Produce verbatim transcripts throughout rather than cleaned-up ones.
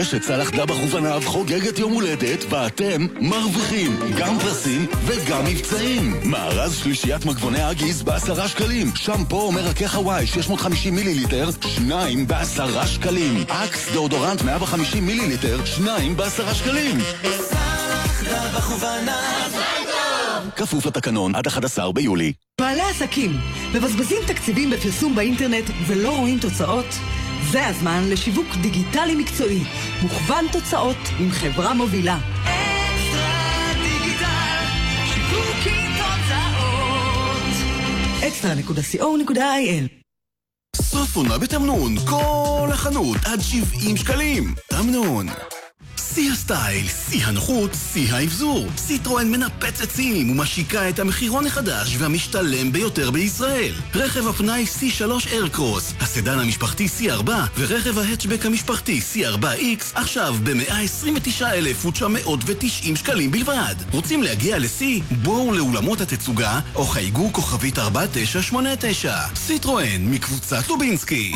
רשת סלח דבח ובניו חוגגת יום הולדת, ואתם מרוויחים גם פרסים וגם מבצעים. מארז שלישיית מגבוני אגיס בעשרה שקלים. שמפו מרכך הוואי שש מאות וחמישים מיליליטר, שניים בעשרה שקלים. אקס דאודורנט מאה וחמישים מיליליטר, שניים בעשרה שקלים. סלח דבח ובניו, כפוף לתקנון עד אחד עשר ביולי. בעלי עסקים מבזבזים תקציבים בפרסום באינטרנט ולא רואים תוצאות? זה הזמן לשיווק דיגיטלי מקצועי, מוכוון תוצאות עם חברה מובילה. אקסטרה דיגיטל, שיווק עם תוצאות. אקסטרה נקודה סי או נקודה איי אל. סוף עונה בתמנון, כל החנות עד שבעים שקלים. תמנון. שיא הסטייל, שיא הנוחות, שיא האבזור. סיטרואן מנפץ עצים ומשיקה את המחירון החדש והמשתלם ביותר בישראל. רכב הפנאי סי שלוש איירקרוס, הסדן המשפחתי סי ארבע ורכב ההטשבק המשפחתי סי ארבע איקס עכשיו ב-מאה עשרים ותשעה אלף ותשע מאות ותשעים שקלים בלבד. רוצים להגיע לסי? בואו לאולמות התצוגה או חייגו כוכבית ארבע תשע שמונה תשע. סיטרואן מקבוצת לובינסקי.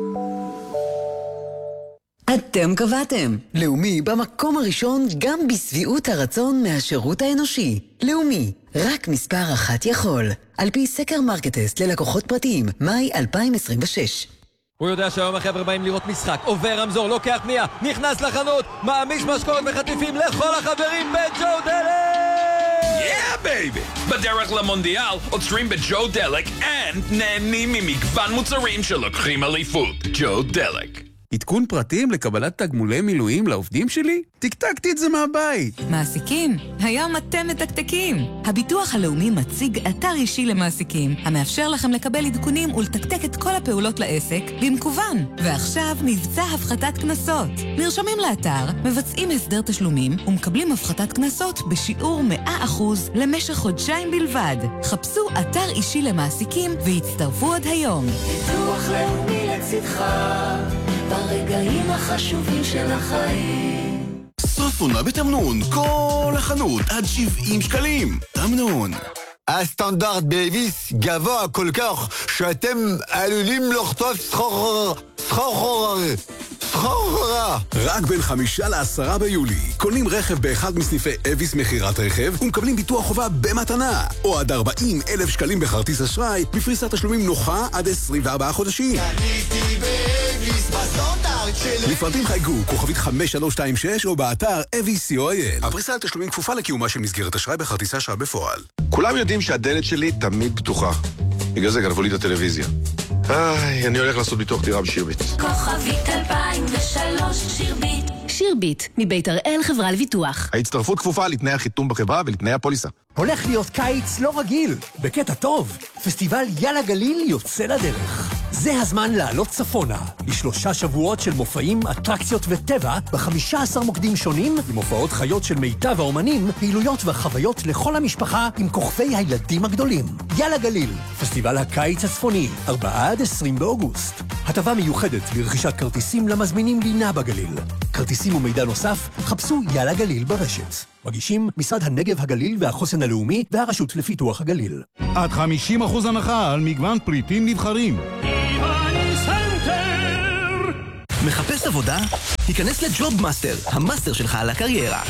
אתם קבעתם. לאומי במקום הראשון גם בסביעות הרצון מהשירות האנושי. לאומי, רק מספר אחת יכול. על פי סקר מרקטסט ללקוחות פרטיים, מאי אלפיים עשרים ושש. הוא יודע שהיום החבר'ה באים לראות משחק, עובר רמזור, לוקח פנייה, נכנס לחנות, מעמיש משקורת וחטיפים לכל החברים בג'ו דלק! Yeah, baby! בדרך למונדיאל עוצרים בג'ו דלק and נהנים ממגוון מוצרים שלוקחים אליפות. ג'ו דלק. עדכון פרטים לקבלת תגמולי מילואים לעובדים שלי? תקתקתי את זה מהבית. מעסיקים, היום אתם מתקתקים. הביטוח הלאומי מציג אתר אישי למעסיקים, המאפשר לכם לקבל עדכונים ולתקתק את כל הפעולות לעסק במקוון. ועכשיו מבצע הפחתת כנסות. נרשמים לאתר, מבצעים הסדר תשלומים ומקבלים הפחתת כנסות בשיעור מאה אחוז למשך חודשיים בלבד. חפשו אתר אישי למעסיקים והצטרפו עד היום. ביטוח לאומי לצדך ברגעים החשובים של החיים. סוף עונה בתמנון, כל החנות עד שבעים שקלים. תמנון. הסטנדרט באביס גבוה כל כך שאתם עלולים לחטוף סחור... סחור... סחור... רק בין חמישה לעשרה ביולי קונים רכב באחד מסניפי אביס מחירת רכב ומקבלים ביטוח חובה במתנה או עד ארבעים אלף שקלים בכרטיס אשראי בפריסת תשלומים נוחה עד עשרים וארבעה חודשים. קניתי באביס בסטנדרט שלי. לפרטים חייגו כוכבית חמש שלוש שתיים שש או באתר אביס סי או איי אל. הפריסה על תשלומים כפופה לקיומה של מסגרת אשראי בכרטיס אשראי בפועל. כולם יודעים שהדלת שלי תמיד פתוחה. בגלל זה גנבו לי את הטלוויזיה. איי, אני הולך לעשות ביטוח דירה בשירביט. כוכבית אלפיים ושלוש שירביט. שירביט, מבית הראל חברה לביטוח. ההצטרפות כפופה לתנאי החיתום בחברה ולתנאי הפוליסה. הולך להיות קיץ לא רגיל, בקטע טוב. פסטיבל יאללה גליל יוצא לדרך. זה הזמן לעלות צפונה, לשלושה שבועות של מופעים, אטרקציות וטבע, ב-חמישה עשר מוקדים שונים, עם הופעות חיות של מיטב האומנים, פעילויות וחוויות לכל המשפחה עם כוכבי הילדים הגדולים. יאללה גליל, פסטיבל הקיץ הצפוני, ארבעה עד עשרים באוגוסט. הטבה מיוחדת לרכישת כרטיסים למזמינים לינה בגליל. כרטיסים ומידע נוסף, חפשו יאללה גליל ברשת. מגישים משרד הנגב הגליל והחוסן הלאומי והרשות לפיתוח הגליל. עד חמישים אחוז הנחה על מגוון פריטים נבחרים. מחפש עבודה? היכנס לג'וב מאסטר, המאסטר שלך על הקריירה.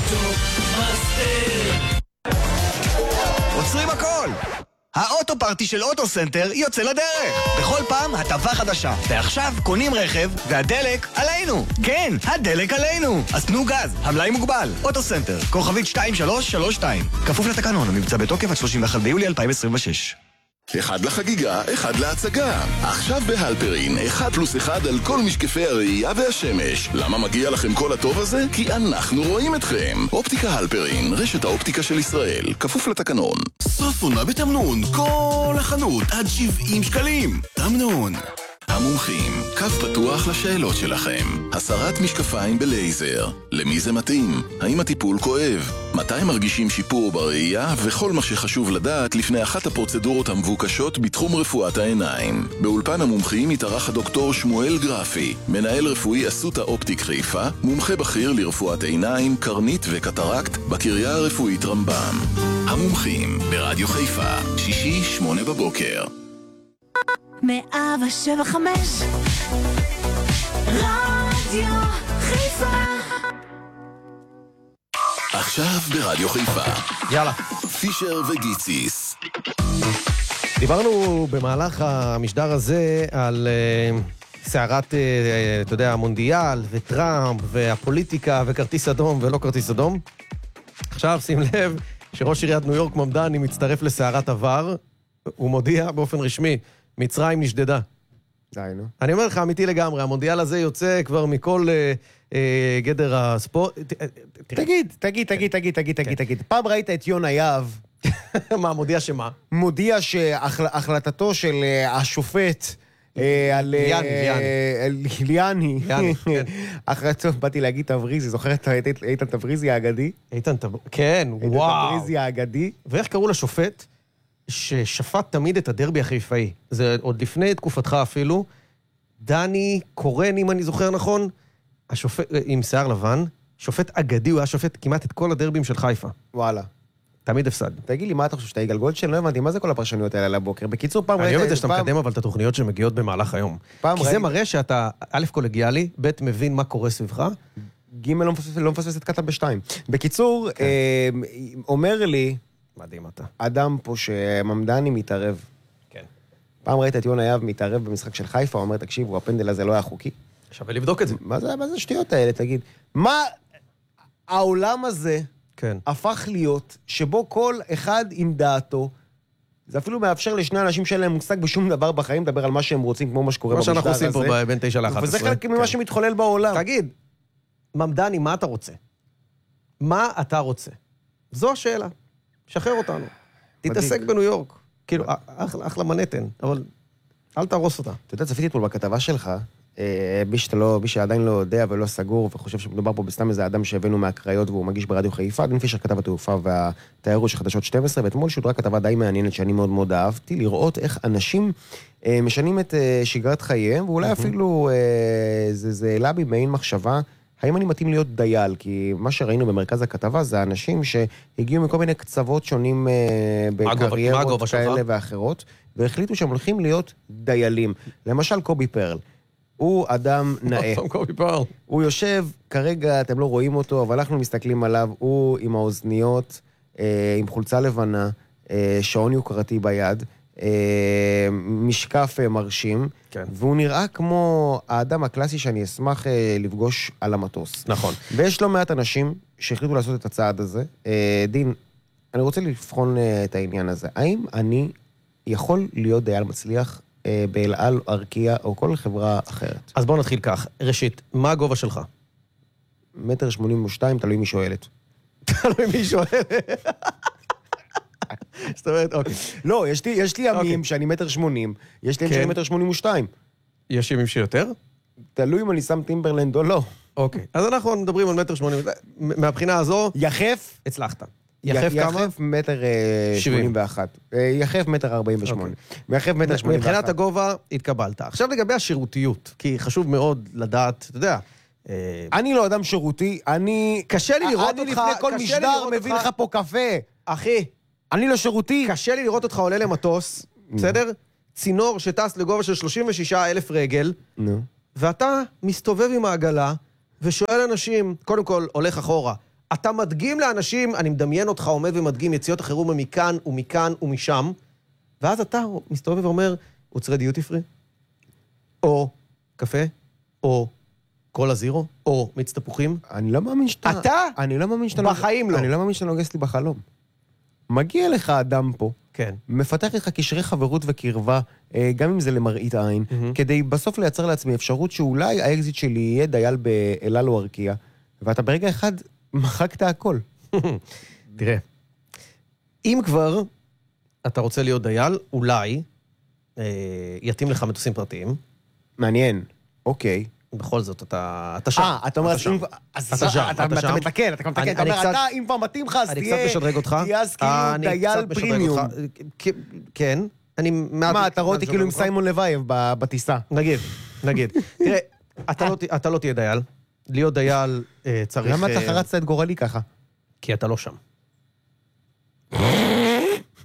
עוצרים הכל! האוטו פארטי של אוטו סנטר יוצא לדרך. בכל פעם הטבה חדשה. ועכשיו קונים רכב והדלק עלינו. כן, הדלק עלינו. אז תנו גז, המלאי מוגבל. אוטו סנטר, כוכבית שתיים שלוש שלוש שתיים. כפוף לתקנון, המבצע בתוקף עד שלושים ואחד ביולי אלפיים עשרים ושש. אחד לחגיגה, אחד להצגה. עכשיו בהלפרין, אחד פלוס אחד על כל משקפי הראייה והשמש. למה מגיע לכם כל הטוב הזה? כי אנחנו רואים אתכם. אופטיקה הלפרין, רשת האופטיקה של ישראל, כפוף לתקנון. סוף עונה בתמנון, כל החנות עד שבעים שקלים. תמנון. המומחים, קו פתוח לשאלות שלכם. הסרת משקפיים בלייזר. למי זה מתאים? האם הטיפול כואב? מתי מרגישים שיפור בראייה? וכל מה שחשוב לדעת לפני אחת הפרוצדורות המבוקשות בתחום רפואת העיניים. באולפן המומחים התארח הדוקטור שמואל גרפי, מנהל רפואי אסותא אופטיק חיפה, מומחה בכיר לרפואת עיניים, קרנית וקטרקט בקריה הרפואית רמב"ם. המומחים ברדיו חיפה, שישי שמונה בבוקר. מאה ושבע חמש רדיו חיפה. עכשיו ברדיו חיפה. יאללה. פישר וגיציס. דיברנו במהלך המשדר הזה על uh, סערת, uh, אתה יודע, המונדיאל וטראמפ והפוליטיקה וכרטיס אדום ולא כרטיס אדום. עכשיו שים לב שראש עיריית ניו יורק ממדני מצטרף לסערת עבר, הוא מודיע באופן רשמי, מצרים נשדדה. די, נו. אני אומר לך, אמיתי לגמרי, המונדיאל הזה יוצא כבר מכל אה, אה, גדר הספורט. תגיד, תגיד, תגיד, תגיד, תגיד, תגיד, תגיד. פעם ראית את יונה יהב. מה, מודיע שמה? מודיע שהחלטתו של השופט על... ליאני, ליאני. ליאני, כן. אחרתו, באתי להגיד תבריזי, זוכרת את איתן תבריזי האגדי? איתן תבריזי, כן, וואו. איתן תבריזי האגדי. ואיך קראו לשופט? ששפט תמיד את הדרבי החיפאי. זה עוד לפני תקופתך אפילו. דני קורן, אם אני זוכר נכון, השופט, עם שיער לבן, שופט אגדי, הוא היה שופט כמעט את כל הדרבים של חיפה. וואלה. תמיד הפסד. תגיד לי, מה אתה חושב, שאתה יגאל גולדשטיין? לא הבנתי, מה זה כל הפרשניות האלה לבוקר? בקיצור, פעם... אני אוהב את זה שאתה מקדם אבל את התוכניות שמגיעות במהלך היום. כי זה מראה שאתה א' קולגיאלי, ב' מבין מה קורה סביבך. ג' לא מפספס את קטן בשתיים. בקיצור, אומר לי... מדהים אתה. אדם פה שממדני מתערב. כן. פעם ראית את יונה יהב מתערב במשחק של חיפה, הוא אומר, תקשיבו, הפנדל הזה לא היה חוקי. שווה לבדוק את זה. מה זה, מה זה השטויות האלה, תגיד? מה העולם הזה כן. הפך להיות, שבו כל אחד עם דעתו, זה אפילו מאפשר לשני אנשים שאין להם מושג בשום דבר בחיים, לדבר על מה שהם רוצים, כמו מה שקורה במשדר הזה. מה שאנחנו עושים פה בין תשע לאחת עשרה. וזה חלק ממה שמתחולל בעולם. תגיד, ממדני, מה אתה רוצה? מה אתה רוצה? זו השאלה. שחרר אותנו. תתעסק בניו יורק. כאילו, אחלה מנהטן, אבל אל תהרוס אותה. אתה יודע, צפיתי פה בכתבה שלך, מי שעדיין לא יודע ולא סגור, וחושב שמדובר פה בסתם איזה אדם שהבאנו מהקריות, והוא מגיש ברדיו חיפה, דין פישר כתב התעופה והתיירות של חדשות שתים עשרה, ואתמול שודרה כתבה די מעניינת שאני מאוד מאוד אהבתי, לראות איך אנשים משנים את שגרת חייהם, ואולי אפילו זה העלה בי מעין מחשבה, האם אני מתאים להיות דייל? כי מה שראינו במרכז הכתבה זה אנשים שהגיעו מכל מיני קצוות שונים בקריירות כאלה ואחרות, והחליטו שהם הולכים להיות דיילים. למשל קובי פרל. הוא אדם נאה. קובי פרל. הוא יושב, כרגע אתם לא רואים אותו, אבל אנחנו מסתכלים עליו, הוא עם האוזניות, עם חולצה לבנה, שעון יוקרתי ביד, משקף מרשים, כן. והוא נראה כמו האדם הקלאסי שאני אשמח לפגוש על המטוס. נכון. ויש לא מעט אנשים שהחליטו לעשות את הצעד הזה. דין, אני רוצה לבחון את העניין הזה. האם אני יכול להיות דייל מצליח באל על, ארקיע או כל חברה אחרת? אז בואו נתחיל כך. ראשית, מה הגובה שלך? מטר שמונים ושתיים, תלוי מי שואלת. תלוי מי שואלת. זאת אומרת, אוקיי. לא, יש לי ימים שאני מטר שמונים, יש לי ימים שאני מטר שמונים ושתיים. יש ימים שיותר? תלוי אם אני שם טימברלנד או לא. אוקיי, אז אנחנו מדברים על מטר שמונים, מהבחינה הזו... יחף? הצלחת. יחף כמה? יחף מטר שמונים ואחת. יחף מטר ארבעים ושמונה. יחף מטר שמונים ואחת. מבחינת הגובה התקבלת. עכשיו לגבי השירותיות, כי חשוב מאוד לדעת, אתה יודע... אני לא אדם שירותי, אני... קשה לי לראות אותך... אני לפני כל משדר מביא לך פה קפה. אחי. אני לא שירותי. קשה לי לראות אותך עולה למטוס, בסדר? צינור שטס לגובה של שלושים ושישה אלף רגל, ואתה מסתובב עם העגלה, ושואל אנשים, קודם כל הולך אחורה, אתה מדגים לאנשים, אני מדמיין אותך עומד ומדגים יציאות החירום מכאן ומכאן ומשם, ואז אתה מסתובב ואומר, עוצרי דיוטי פרי, או קפה, או קולה זירו, או מיץ תפוחים. אני לא מאמין שאתה... אתה? אני לא מאמין שאתה... בחיים לא. אני לא מאמין שאתה נוגס לי בחלום. מגיע לך אדם פה, כן. מפתח לך קשרי חברות וקרבה, גם אם זה למראית עין, mm-hmm. כדי בסוף לייצר לעצמי אפשרות שאולי האקזיט שלי יהיה דייל באל על או ארקיע, ואתה ברגע אחד מחקת הכל. תראה, אם כבר אתה רוצה להיות דייל, אולי אה, יתאים לך מטוסים פרטיים. מעניין, אוקיי. בכל זאת, אתה, אתה שם. אה, אתה אומר, אתה שם. אתה שם, אתה מתקן, אתה מתקן, אתה אומר, אתה, אם כבר מתאים לך, אז תהיה אז כאילו דייל פרימיום. כן. מה, אתה רואה אותי כאילו עם סיימון לוייב בטיסה. נגיד, נגיד. תראה, אתה לא תהיה דייל. להיות דייל צריך... למה אתה חרצת את גורלי ככה? כי אתה לא שם.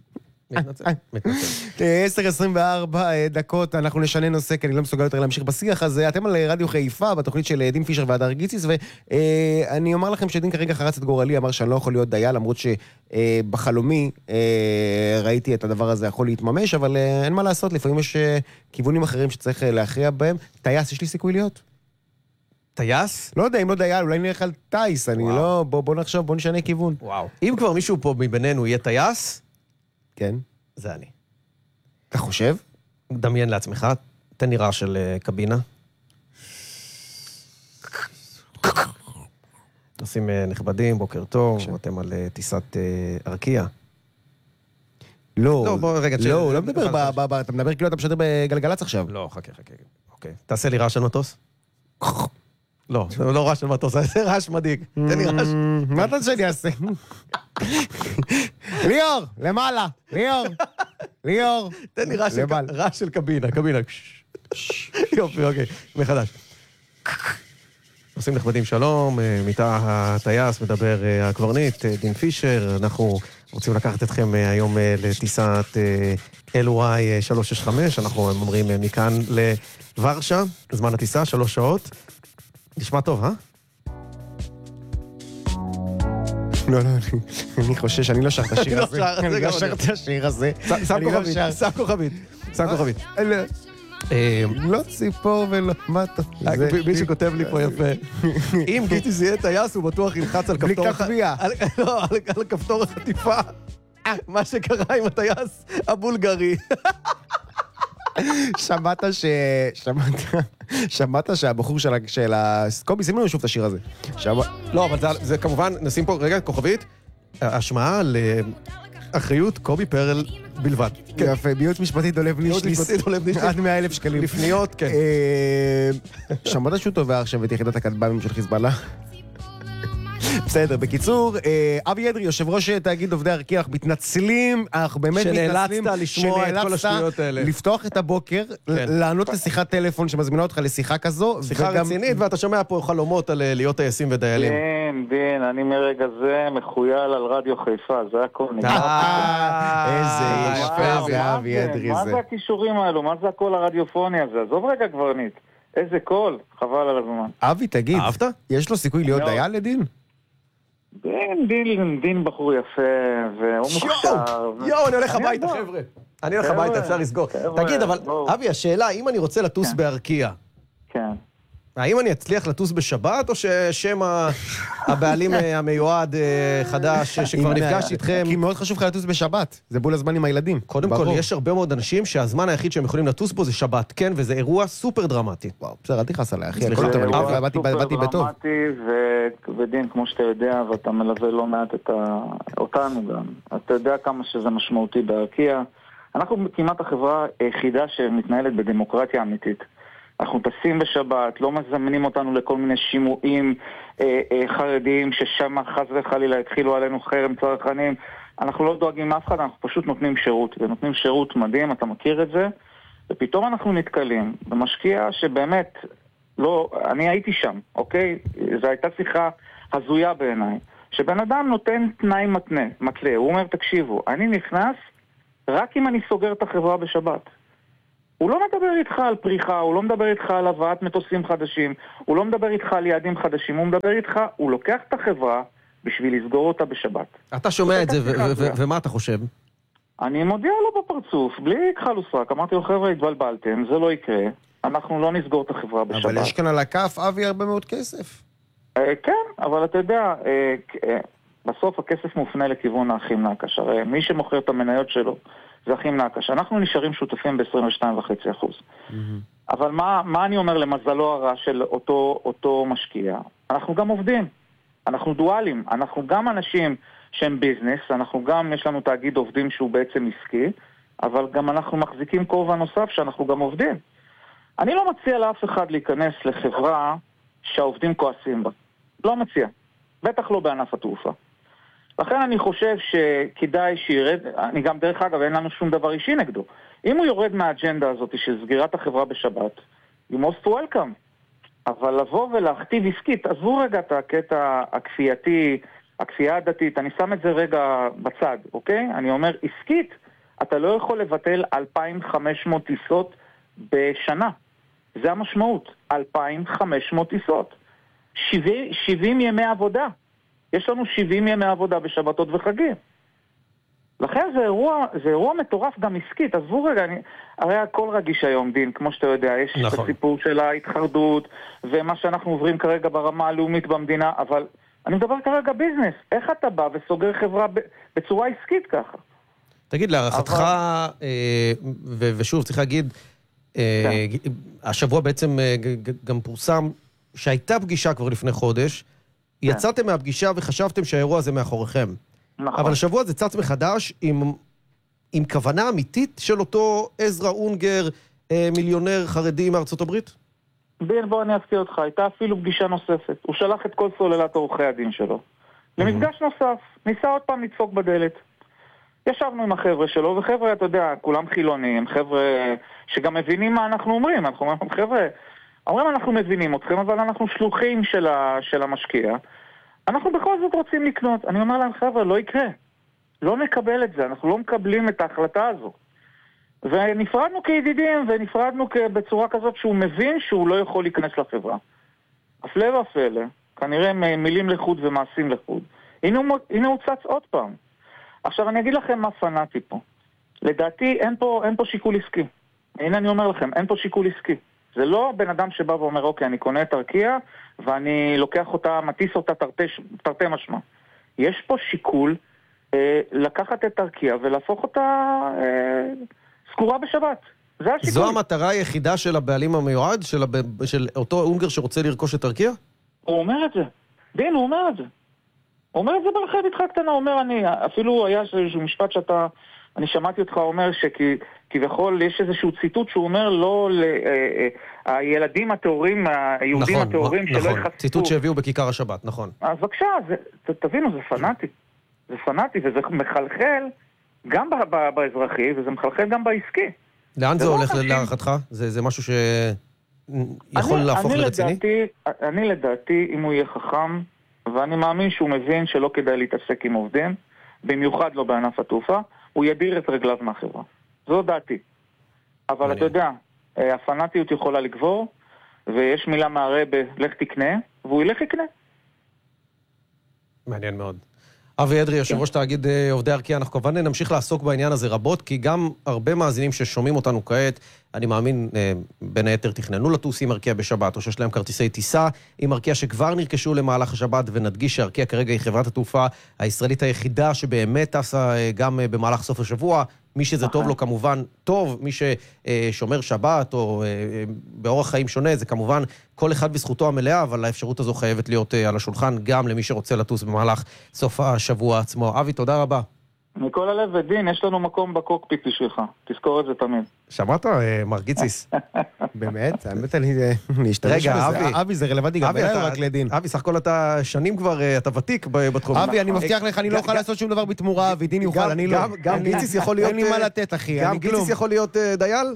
מתנצל, מתנצל. עשר עשרים וארבע דקות, אנחנו נשנה נושא, כי אני לא מסוגל יותר להמשיך בשיח, אז אתם על רדיו חיפה, בתוכנית של דין פישר והדר גיציס, ואני אומר לכם שדין כרגע חרץ את גורלי, אמר שאני לא יכול להיות דייל, למרות שבחלומי ראיתי את הדבר הזה יכול להתממש, אבל אין מה לעשות, לפעמים יש כיוונים אחרים שצריך להכריע בהם. טייס, יש לי סיכוי להיות? טייס? לא יודע, אם לא דייל, אולי נלך על טייס, אני לא, בוא נחשוב, בוא נשנה כיוון. וואו. אם כבר מישהו פה מבינינו יהיה טייס, כן. זה אני. אתה חושב? דמיין לעצמך, תן לי רעש של קבינה. נושאים נכבדים, בוקר טוב, אתם על טיסת ארקיע. לא, לא, בוא רגע. לא, לא מדבר, אתה מדבר כאילו אתה משדר בגלגלץ עכשיו. לא, חכה, חכה. אוקיי. תעשה לי רעש של מטוס. לא, זה לא רעש של מטוס, זה רעש מדאיג. תן לי רעש. מה אתה שאני אעשה? ליאור, למעלה, ליאור, ליאור. תן לי רעש של קבינה, קבינה. יופי, אוקיי, מחדש. נושאים נכבדים, שלום, מיטה הטייס, מדבר הקברניט, דין פישר, אנחנו רוצים לקחת אתכם היום לטיסת אל וואי שלוש שש חמש, אנחנו אומרים מכאן לוורשה, זמן הטיסה, שלוש שעות. נשמע טוב, אה? לא, לא, אני חושש, אני לא שר את השיר הזה. אני לא שר את השיר הזה. שם כוכבית, שם כוכבית, שם כוכבית. לא ציפור ולא מטה. מישהו כותב לי פה יפה. אם גיטיס יהיה טייס, הוא בטוח ילחץ על כפתור... בלי כתביע. לא, על כפתור החטיפה. מה שקרה עם הטייס הבולגרי. שמעת ש... שמעת שהבחור של הקובי, שימו לנו שוב את השיר הזה. לא, אבל זה כמובן, נשים פה רגע כוכבית, השמעה לאחריות קובי פרל בלבד. יפה, בייעוץ משפטי דולב נישניס. עד מאה אלף שקלים. לפניות, כן. שמעת שהוא תובע עכשיו את יחידת הכטב"מים של חיזבאללה? בסדר, בקיצור, אבי אדרי, יושב ראש תאגיד עובדי ארקיע, אנחנו מתנצלים, אנחנו באמת מתנצלים, שנאלצת לשמוע את כל השטויות האלה. לפתוח את הבוקר, לענות לשיחת טלפון שמזמינה אותך לשיחה כזו. שיחה רצינית, ואתה שומע פה חלומות על להיות טייסים ודיילים. כן, דין, אני מרגע זה מחוייל על רדיו חיפה, זה הכל נגמר. איזה יפה, זה אבי אדרי. מה זה הכישורים האלו? מה זה הקול הרדיופוני הזה? עזוב רגע קברניט. איזה קול, חבל על הזמן. אבי, תגיד, יש לו סיכוי להיות דייל לדין? דין, דין, דין בחור יפה, והוא מוכשר. יואו, אני הולך הביתה, חבר'ה. אני הולך הביתה, אפשר לסגור. תגיד, אבל, אבי, השאלה, אם אני רוצה לטוס בארקיע, כן. האם אני אצליח לטוס בשבת, או ששם הבעלים המיועד חדש, שכבר נפגש איתכם... כי מאוד חשוב לך לטוס בשבת, זה בול הזמן עם הילדים. קודם כל, יש הרבה מאוד אנשים שהזמן היחיד שהם יכולים לטוס בו זה שבת, כן, וזה אירוע סופר דרמטי. וואו, בסדר, אל תכעס עליי, אחי. זה אירוע סופר דרמטי, ודין, כמו שאתה יודע, ואתה מלווה לא מעט אותנו גם, אתה יודע כמה שזה משמעותי בארקיע. אנחנו כמעט החברה היחידה שמתנהלת בדמוקרטיה אמיתית. אנחנו טסים בשבת, לא מזמנים אותנו לכל מיני שימועים אה, אה, חרדיים ששם חס וחלילה התחילו עלינו חרם צרכנים. אנחנו לא דואגים מאף אחד, אנחנו פשוט נותנים שירות, ונותנים שירות מדהים, אתה מכיר את זה, ופתאום אנחנו נתקלים במשקיע שבאמת, לא, אני הייתי שם, אוקיי? זו הייתה שיחה הזויה בעיניי, שבן אדם נותן תנאי מתנה, מתלה, הוא אומר, תקשיבו, אני נכנס רק אם אני סוגר את החברה בשבת. הוא לא מדבר איתך על פריחה, הוא לא מדבר איתך על הבאת מטוסים חדשים, הוא לא מדבר איתך על יעדים חדשים, הוא מדבר איתך, הוא לוקח את החברה בשביל לסגור אותה בשבת. אתה שומע את זה, ומה אתה חושב? אני מודיע לו בפרצוף, בלי כחל וסרק, אמרתי לו, חבר'ה, התבלבלתם, זה לא יקרה, אנחנו לא נסגור את החברה בשבת. אבל יש כאן על הכף, אבי, הרבה מאוד כסף. כן, אבל אתה יודע, בסוף הכסף מופנה לכיוון האחים נקש, הרי מי שמוכר את המניות שלו, זה אחים נקש. אנחנו נשארים שותפים ב-עשרים ושתיים נקודה חמש אחוז. אבל מה, מה אני אומר למזלו הרע של אותו, אותו משקיע? אנחנו גם עובדים. אנחנו דואלים. אנחנו גם אנשים שהם ביזנס, אנחנו גם, יש לנו תאגיד עובדים שהוא בעצם עסקי, אבל גם אנחנו מחזיקים כובע נוסף שאנחנו גם עובדים. אני לא מציע לאף אחד להיכנס לחברה שהעובדים כועסים בה. לא מציע. בטח לא בענף התעופה. לכן אני חושב שכדאי שירד, אני גם דרך אגב אין לנו שום דבר אישי נגדו. אם הוא יורד מהאג'נדה הזאת של סגירת החברה בשבת, you most welcome. אבל לבוא ולהכתיב עסקית, עזבו רגע את הקטע הכפייתי, הכפייה הדתית, אני שם את זה רגע בצד, אוקיי? אני אומר עסקית, אתה לא יכול לבטל אלפיים וחמש מאות טיסות בשנה. זה המשמעות, אלפיים וחמש מאות טיסות. שבעים, שבעים ימי עבודה. יש לנו שבעים ימי עבודה בשבתות וחגים. לכן זה אירוע, זה אירוע מטורף גם עסקית. עזבו רגע, אני, הרי הכל רגיש היום, דין, כמו שאתה יודע, יש נכון. את הסיפור של ההתחרדות, ומה שאנחנו עוברים כרגע ברמה הלאומית במדינה, אבל אני מדבר כרגע ביזנס. איך אתה בא וסוגר חברה בצורה עסקית ככה? תגיד, להערכתך, אבל... אה, ו- ושוב, צריך להגיד, אה, כן. השבוע בעצם אה, גם פורסם שהייתה פגישה כבר לפני חודש, כן. יצאתם מהפגישה וחשבתם שהאירוע הזה מאחוריכם. נכון. אבל השבוע זה צץ מחדש עם, עם כוונה אמיתית של אותו עזרא אונגר, אה, מיליונר חרדי מארצות הברית? בין, בוא אני אפתיע אותך, הייתה אפילו פגישה נוספת. הוא שלח את כל סוללת עורכי הדין שלו. למפגש נוסף, ניסה עוד פעם לדפוק בדלת. ישבנו עם החבר'ה שלו, וחבר'ה, אתה יודע, כולם חילונים, חבר'ה שגם מבינים מה אנחנו אומרים. אנחנו אומרים, חבר'ה, אומרים אנחנו מבינים אתכם, אבל אנחנו שלוחים של, ה, של המשקיע. אנחנו בכל זאת רוצים לקנות. אני אומר להם, חבר'ה, לא יקרה. לא נקבל את זה, אנחנו לא מקבלים את ההחלטה הזו. ונפרדנו כידידים, ונפרדנו בצורה כזאת שהוא מבין שהוא לא יכול להיכנס לחברה. הפלא והפלא, כנראה מילים לחוד ומעשים לחוד. הנה הוא, הנה הוא צץ עוד פעם. עכשיו אני אגיד לכם מה פנאטי פה. לדעתי אין פה, אין פה שיקול עסקי. הנה אני אומר לכם, אין פה שיקול עסקי. זה לא בן אדם שבא ואומר, אוקיי, אני קונה את ארקיע, ואני לוקח אותה, מטיס אותה תרתי משמע. יש פה שיקול אה, לקחת את ארקיע ולהפוך אותה אה, סגורה בשבת. זה השיקול. זו המטרה היחידה של הבעלים המיועד, של, הב... של אותו אונגר שרוצה לרכוש את ארקיע? הוא אומר את זה. דין, הוא אומר את זה. הוא אומר את זה ברחל בתך קטנה, הוא אומר, אני, אפילו היה איזשהו משפט שאתה, אני שמעתי אותך אומר שכביכול יש איזשהו ציטוט שהוא אומר לא לילדים התיאורים, היהודים התיאורים שלא יחספו. נכון, ציטוט שהביאו בכיכר השבת, נכון. אז בבקשה, זה, תבינו, זה פנאטי. זה פנאטי וזה מחלחל גם באזרחי וזה מחלחל גם בעסקי. לאן זה הולך להערכתך? זה, זה משהו שיכול להפוך לרציני? אני לדעתי, אם הוא יהיה חכם, ואני מאמין שהוא מבין שלא כדאי להתעסק עם עובדים, במיוחד לא בענף התעופה, הוא ידיר את רגליו מהחברה. זו דעתי. אבל אתה יודע, הפנאטיות יכולה לגבור, ויש מילה מהרב, לך תקנה, והוא ילך יקנה. מעניין מאוד. אבי אדרי, יושב ראש תאגיד עובדי ארקיע, אנחנו כמובן נמשיך לעסוק בעניין הזה רבות, כי גם הרבה מאזינים ששומעים אותנו כעת, אני מאמין, בין היתר תכננו לטוס עם ארקיע בשבת, או שיש להם כרטיסי טיסה עם ארקיע שכבר נרכשו למהלך השבת, ונדגיש שארקיע כרגע היא חברת התעופה הישראלית היחידה שבאמת טסה גם במהלך סוף השבוע. מי שזה טוב לו כמובן טוב, מי ששומר שבת או באורח חיים שונה, זה כמובן כל אחד בזכותו המלאה, אבל האפשרות הזו חייבת להיות על השולחן גם למי שרוצה לטוס במהלך סוף השבוע עצמו. אבי, תודה רבה. מכל הלב ודין, יש לנו מקום בקוקפיט בשבילך. תזכור את זה תמיד. שמעת, מר גיציס? באמת? האמת אני להשתמש בזה. רגע, אבי, זה רלוונטי גם אליי רק לדין. אבי, סך הכל אתה שנים כבר, אתה ותיק בתחום. אבי, אני מבטיח לך, אני לא יכול לעשות שום דבר בתמורה, אבי, דין יוכל, אני לא. גם גיציס יכול להיות... אין לי מה לתת, אחי, גם גיציס יכול להיות דייל?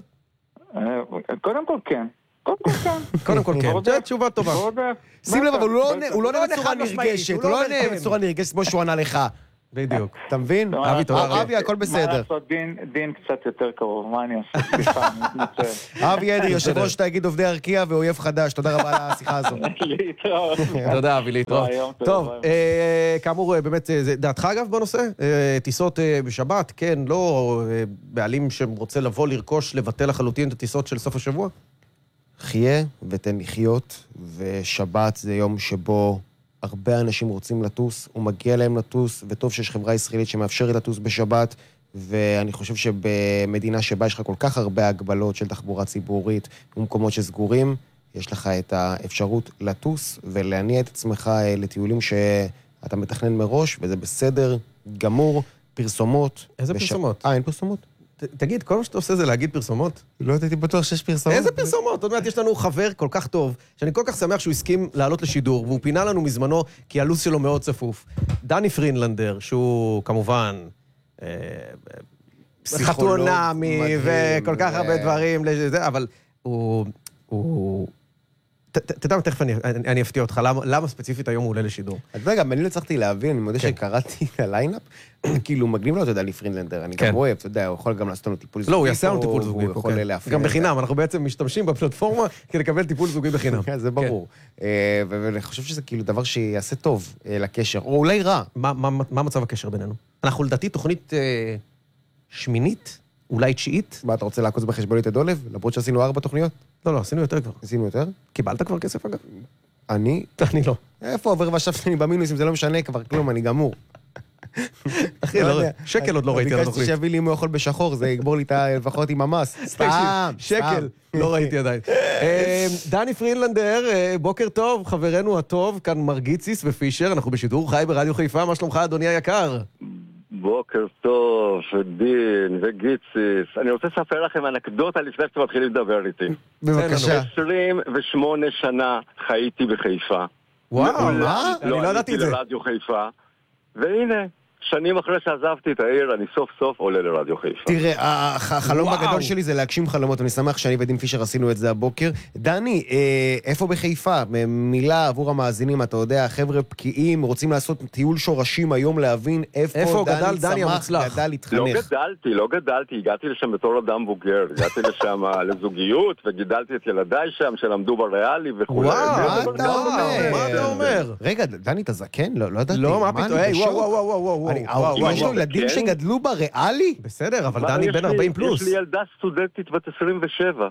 קודם כל כן. קודם כל כן. קודם כל כן. זו תשובה טובה. שים לב, אבל הוא לא עונה בצורה נרגשת, הוא לא עונה בצורה נרגשת כמו שהוא ענה לך. בדיוק. אתה מבין? אבי, תודה. אבי, הכל בסדר. מה לעשות, דין קצת יותר קרוב, מה אני אעשה? סליחה, אני מתנצל. אבי אדרי, יושב ראש תאגיד עובדי ארקיע ואויב חדש, תודה רבה על השיחה הזו. להתראות. תודה, אבי, להתראות. טוב, כאמור, באמת, דעתך אגב בנושא? טיסות בשבת, כן, לא בעלים שרוצה לבוא לרכוש, לבטל לחלוטין את הטיסות של סוף השבוע? חיה ותן לחיות, ושבת זה יום שבו הרבה אנשים רוצים לטוס, הוא מגיע להם לטוס, וטוב שיש חברה ישראלית שמאפשרת לטוס בשבת, ואני חושב שבמדינה שבה יש לך כל כך הרבה הגבלות של תחבורה ציבורית, ומקומות שסגורים, יש לך את האפשרות לטוס, ולהניע את עצמך לטיולים שאתה מתכנן מראש, וזה בסדר גמור, פרסומות. איזה פרסומות? אה, אין פרסומות? תגיד, כל מה שאתה עושה זה להגיד פרסומות? לא הייתי בטוח שיש פרסומות. איזה פרסומות? עוד מעט יש לנו חבר כל כך טוב, שאני כל כך שמח שהוא הסכים לעלות לשידור, והוא פינה לנו מזמנו, כי הלו"ז שלו מאוד צפוף. דני פרינלנדר, שהוא כמובן חתונמי, וכל כך הרבה דברים, אבל הוא תדע, תכף אני אפתיע אותך, למה ספציפית היום הוא עולה לשידור? אתה יודע, גם אני לא הצלחתי להבין, אני מודה שקראתי את הליינאפ, כאילו מגניב לו, אתה יודע, לפרינלנדר, אני גם אוהב, אתה יודע, הוא יכול גם לעשות לנו טיפול זוגי. לא, הוא יעשה לנו טיפול זוגי, גם בחינם, אנחנו בעצם משתמשים בפלטפורמה כדי לקבל טיפול זוגי בחינם. זה ברור. ואני חושב שזה כאילו דבר שיעשה טוב לקשר, או אולי רע. מה מצב הקשר בינינו? אנחנו לדעתי תוכנית שמינית, אולי תשיעית. מה, אתה רוצה לעקוץ בחשבונית את דולב? למרות שעשינו ארבע תוכניות? לא, לא, עשינו יותר כבר. עשינו יותר? קיבלת כבר כסף אגב? אני? אני לא. איפה עובר ושב שלי במינוס, אם זה לא משנה כבר כלום, אני גמור. אחי, שקל עוד לא ראיתי על התוכנית. ביקשתי שיביא לי אם הוא יכול בשחור, זה יגבור לי לפחות עם המס. סתם, שקל, לא ראיתי עדיין. דני פרינלנדר, בוקר טוב, חברנו הטוב, כאן מרגיציס ופישר, אנחנו בשידור חי ברדיו חיפה, מה שלומך אדוני היקר? בוקר טוב, דין וגיציס. אני רוצה לספר לכם אנקדוטה לפני שאתם מתחילים לדבר איתי. בבקשה. עשרים ושמונה שנה חייתי בחיפה. וואו, מה? אני לא ידעתי את זה. לא עליתי לרדיו חיפה, והנה, שנים אחרי שעזבתי את העיר, אני סוף סוף עולה לרדיו חיפה. תראה, החלום הגדול שלי זה להגשים חלומות, אני שמח שאני ודין פישר עשינו את זה הבוקר. דני, איפה בחיפה? מילה עבור המאזינים, אתה יודע, חבר'ה פקיעים, רוצים לעשות טיול שורשים היום להבין איפה דני צמח, גדל, התחנך. לא גדלתי, לא גדלתי, הגעתי לשם בתור אדם בוגר, הגעתי לשם לזוגיות, וגידלתי את ילדיי שם שלמדו בריאלי וכו'. וואו, מה אתה אומר? רגע, דני, אתה זקן? לא ידעתי. לא, מה פתאום? וואו, וואו, וואו, וואו. יש לו ילדים שגדלו בריאלי? בסדר, אבל דני בן ארבעים פלוס. יש לי ילדה סטודנטית בת עשרים ושבע.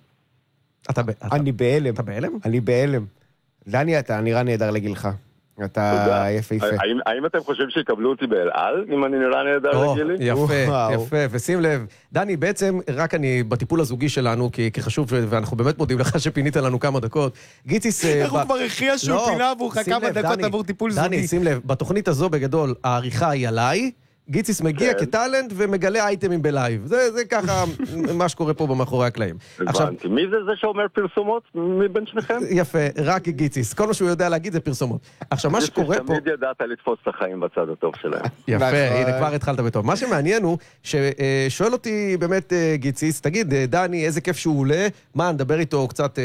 אני בהלם. אתה בהלם? אני בהלם. דני, אתה נראה נהדר לגילך. אתה יפה יפה. האם אתם חושבים שיקבלו אותי באל-על, אם אני נראה נהדר לגילי? יפה, יפה, ושים לב. דני, בעצם, רק אני בטיפול הזוגי שלנו, כי חשוב, ואנחנו באמת מודים לך שפינית לנו כמה דקות. גיציס... איך הוא כבר הכריע שהוא פינה עבורך כמה דקות עבור טיפול זוגי? דני, שים לב, בתוכנית הזו בגדול, העריכה היא עליי, גיציס מגיע כטלנט ומגלה אייטמים בלייב. זה ככה מה שקורה פה במאחורי הקלעים. הבנתי. מי זה זה שאומר פרסומות מבין שניכם? יפה, רק גיציס. כל מה שהוא יודע להגיד זה פרסומות. עכשיו, מה שקורה פה... תמיד ידעת לתפוס את החיים בצד הטוב שלהם. יפה, הנה כבר התחלת בטוב. מה שמעניין הוא ששואל אותי באמת גיציס, תגיד, דני, איזה כיף שהוא עולה, מה, נדבר איתו קצת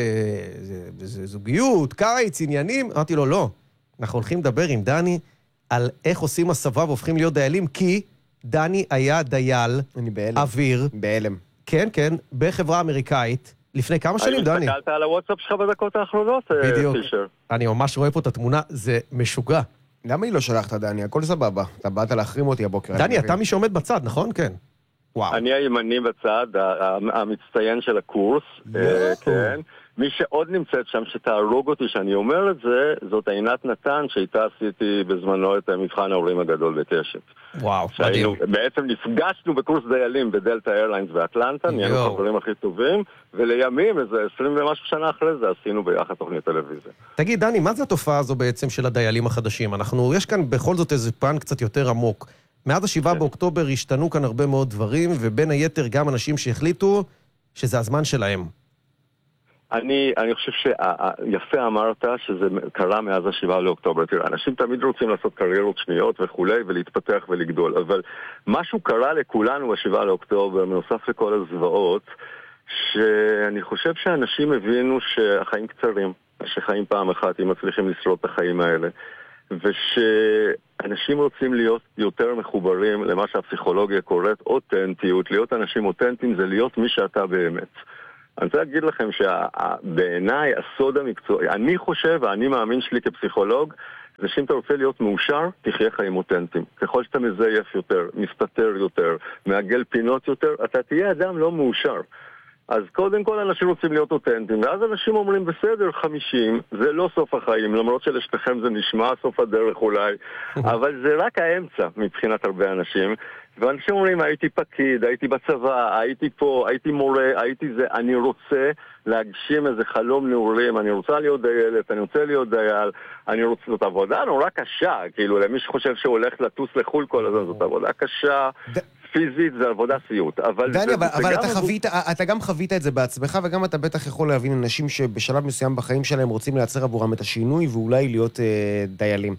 זוגיות, קיץ, עניינים? אמרתי לו, לא. אנחנו הולכים לדבר עם דני על איך עושים הסבה והופכים להיות דיילים, כי דני היה דייל, אוויר. בהלם. כן, כן, בחברה אמריקאית, לפני כמה שנים, דני. האם הסתכלת על הוואטסאפ שלך בדקות האחרונות, בדיוק. פישר? אני ממש רואה פה את התמונה, זה משוגע. למה היא לא שלחת, דני? הכל סבבה. אתה באת להחרים אותי הבוקר. דני, אתה מי שעומד בצד, נכון? כן. וואו. אני הימני בצד, המצטיין של הקורס, כן. מי שעוד נמצאת שם שתהרוג אותי שאני אומר את זה, זאת עינת נתן שאיתה עשיתי בזמנו את מבחן ההורים הגדול בקשת. וואו, מדהים. בעצם נפגשנו בקורס דיילים בדלטה איירליינס באטלנטה, נהיינו חברים הכי טובים, ולימים, איזה עשרים ומשהו שנה אחרי זה, עשינו ביחד תוכנית טלוויזיה. תגיד, דני, מה זה התופעה הזו בעצם של הדיילים החדשים? אנחנו, יש כאן בכל זאת איזה פן קצת יותר עמוק. מאז השבעה באוקטובר השתנו כאן הרבה מאוד דברים, ובין היתר גם אנשים שהחליטו שזה הזמן שלהם. אני, אני חושב שיפה אמרת שזה קרה מאז השבעה לאוקטובר. תראה, אנשים תמיד רוצים לעשות קריירות שניות וכולי, ולהתפתח ולגדול. אבל משהו קרה לכולנו בשבעה לאוקטובר, מנוסף לכל הזוועות, שאני חושב שאנשים הבינו שהחיים קצרים, שחיים פעם אחת אם מצליחים לשרוד את החיים האלה. ושאנשים רוצים להיות יותר מחוברים למה שהפסיכולוגיה קוראת אותנטיות. להיות אנשים אותנטיים זה להיות מי שאתה באמת. אני רוצה להגיד לכם שבעיניי הסוד המקצועי, אני חושב ואני מאמין שלי כפסיכולוג, זה שאם אתה רוצה להיות מאושר, תחיה חיים אותנטיים. ככל שאתה מזייף יותר, מסתתר יותר, מעגל פינות יותר, אתה תהיה אדם לא מאושר. אז קודם כל אנשים רוצים להיות אותנטיים, ואז אנשים אומרים בסדר, חמישים, זה לא סוף החיים, למרות שלשתכם זה נשמע סוף הדרך אולי, אבל זה רק האמצע מבחינת הרבה אנשים, ואנשים אומרים, הייתי פקיד, הייתי בצבא, הייתי פה, הייתי מורה, הייתי זה, אני רוצה להגשים איזה חלום נעורים, אני רוצה להיות דיילת, אני רוצה להיות דייל, אני רוצה, זאת עבודה נורא קשה, כאילו למי שחושב שהוא הולך לטוס לחול כל הזמן, זאת עבודה קשה, פיזית זה עבודה סיוט. דני, אבל אתה גם חווית את זה בעצמך, וגם אתה בטח יכול להבין אנשים שבשלב מסוים בחיים שלהם רוצים לייצר עבורם את השינוי, ואולי להיות דיילים.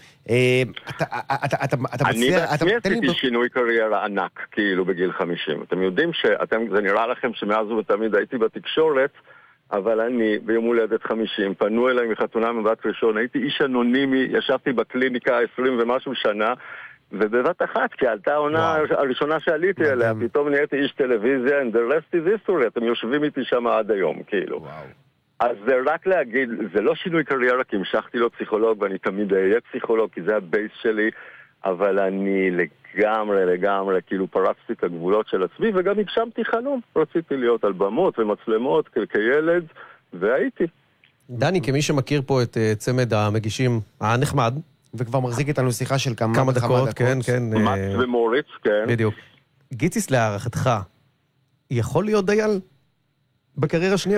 אני בעצמי עשיתי שינוי קריירה ענק, כאילו בגיל חמישים. אתם יודעים שזה נראה לכם שמאז ובתמיד הייתי בתקשורת, אבל אני, ביום הולדת חמישים, פנו אליי מחתונה מבט ראשון, הייתי איש אנונימי, ישבתי בקליניקה עשרים ומשהו שנה, ובבת אחת, כי עלתה העונה הראשונה שעליתי אליה, פתאום נהייתי איש טלוויזיה, and the rest is history, אתם יושבים איתי שם עד היום, כאילו. אז זה רק להגיד, זה לא שינוי קריירה, כי המשכתי לו פסיכולוג, ואני תמיד אהיה פסיכולוג, כי זה הבייס שלי, אבל אני לגמרי, לגמרי, כאילו פרצתי את הגבולות של עצמי, וגם הגשמתי חלום. רציתי להיות על במות ומצלמות כ- כילד, והייתי. דני, כמי שמכיר פה את uh, צמד המגישים הנחמד, וכבר מחזיק איתנו שיחה של כמה, כמה דקות, דקות, כן, כן. מקס uh, ומוריץ, כן. בדיוק. גיציס, להערכתך, יכול להיות דייל בקריירה שנייה?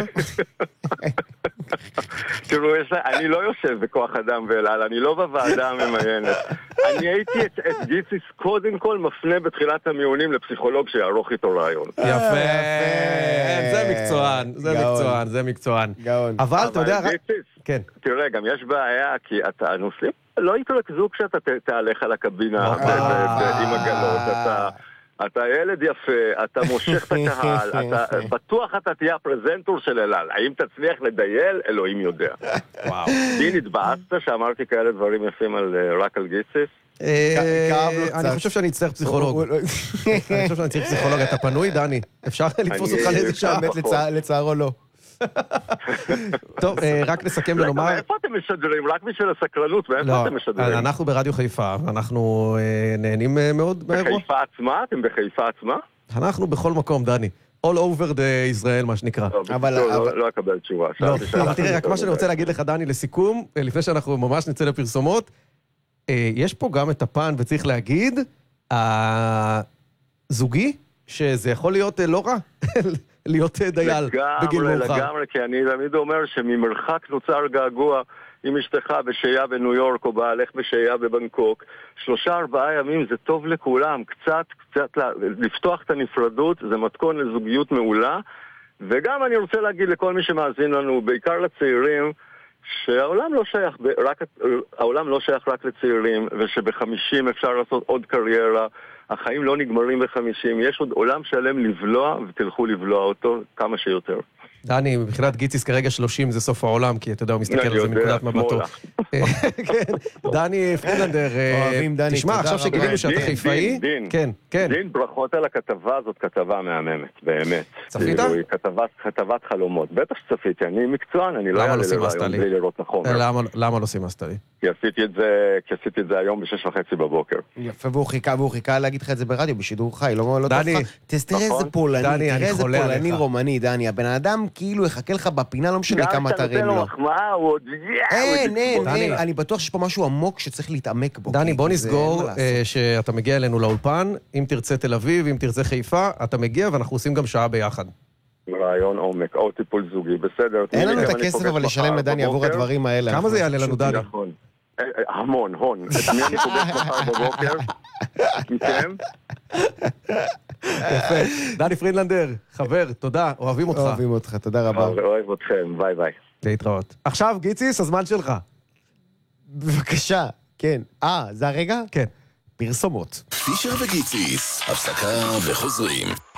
תראו, אני לא יושב בכוח אדם ואלעל, אני לא בוועדה הממיינת. אני הייתי את, את גיציס קודם כל מפנה בתחילת המיונים לפסיכולוג שיערוך איתו רעיון. יפה, זה מקצוען, זה מקצוען, זה מקצוען. אבל אתה יודע... גיציס, תראה, גם יש בעיה, כי אתה הנוסעים לא יתרכזו כשאתה תהלך על הקבינה עם הגלות, אתה... אתה ילד יפה, אתה מושך את הקהל, אתה בטוח אתה תהיה הפרזנטור של אלעל. האם תצליח לדייל? אלוהים יודע. וואו. דין, התבאסת שאמרתי כאלה דברים יפים רק על גיציס? אני חושב שאני אצטרך פסיכולוג. אני חושב שאני אצטרך פסיכולוג. אתה פנוי, דני? אפשר לתפוס אותך לאיזה שעה? לצערו לא. טוב, רק נסכם ולומר... איפה אתם משדרים? רק בשביל הסקרנות, ואיפה אתם משדרים? אנחנו ברדיו חיפה, אנחנו נהנים מאוד מהאירוע. בחיפה עצמה? אתם בחיפה עצמה? אנחנו בכל מקום, דני. All over the Israel, מה שנקרא. לא אקבל תשובה. אבל תראה, רק מה שאני רוצה להגיד לך, דני, לסיכום, לפני שאנחנו ממש נצא לפרסומות, יש פה גם את הפן, וצריך להגיד, הזוגי, שזה יכול להיות לא רע. להיות דייל בגיל מאוחר. לגמרי, כי אני תמיד אומר שממרחק נוצר געגוע עם אשתך בשהייה בניו יורק או בעלך בשהייה בבנקוק. שלושה ארבעה ימים זה טוב לכולם, קצת, קצת לפתוח את הנפרדות, זה מתכון לזוגיות מעולה. וגם אני רוצה להגיד לכל מי שמאזין לנו, בעיקר לצעירים, שהעולם לא שייך, רק, העולם לא שייך רק לצעירים, ושבחמישים אפשר לעשות עוד קריירה. החיים לא נגמרים בחמישים, יש עוד עולם שלם לבלוע, ותלכו לבלוע אותו כמה שיותר. דני, מבחינת גיציס כרגע שלושים זה סוף העולם, כי אתה יודע, הוא מסתכל על זה מנקודת מבטו. דני פרילנדר, תשמע, עכשיו שגילינו שאתה חיפאי, כן, כן. דין, ברכות על הכתבה הזאת, כתבה מהממת, באמת. צפית? כתבת חלומות. בטח שצפיתי, אני מקצוען, אני לא אעלה לרעיון בלי לראות החומר. למה לא סימסת לי? כי עשיתי את זה היום בשש וחצי בבוקר. יפה, והוא חיכה, והוא חיכה להגיד לך את זה ברדיו, בשידור חי, לא דני, תראה איזה פולני, תראה איזה פולני רומני, דני, הבן אדם כאילו יחכה לך בפינה, לא משנה כמה תרים לו. אין, אין, אין, אני בטוח שיש פה משהו עמוק שצריך להתעמק בו. דני, בוא נסגור שאתה מגיע אלינו לאולפן, אם תרצה תל אביב, אם תרצה חיפה, אתה מגיע ואנחנו עושים גם שעה ביחד. רעיון עומק, או טיפול זוגי, בסדר. אין לנו את הכסף אבל לשלם לדני עבור הדברים האלה. כמה זה יעלה לנו, דני? המון, הון. את מי אני פוגש מחר בבוקר? מכם? יפה. דני פרילנדר, חבר, תודה, אוהבים אותך. אוהבים אותך, תודה רבה. אוהב אתכם, ביי ביי. להתראות. עכשיו, גיציס, הזמן שלך. בבקשה, כן. אה, זה הרגע? כן. פרסומות. פישר וגיציס, הפסקה וחוזרים.